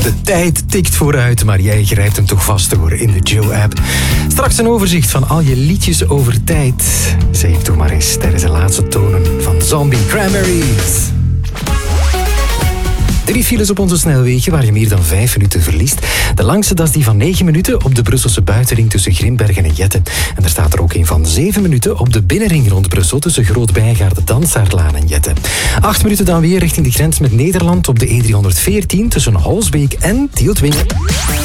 De tijd tikt vooruit, maar jij grijpt hem toch vast hoor in de Joe-app. Straks een overzicht van al je liedjes over tijd. Zeg toch maar eens tijdens de laatste tonen van Zombie Cranberries. 3 files op onze snelwegen waar je meer dan 5 minuten verliest. De langste dat is die van 9 minuten op de Brusselse buitenring tussen Grimbergen en Jette. En er staat er ook een van 7 minuten op de binnenring rond Brussel tussen Groot-Bijgaarde, Dansaardlaan en Jette. 8 minuten dan weer richting de grens met Nederland op de E314 tussen Holsbeek en Tieltwingen.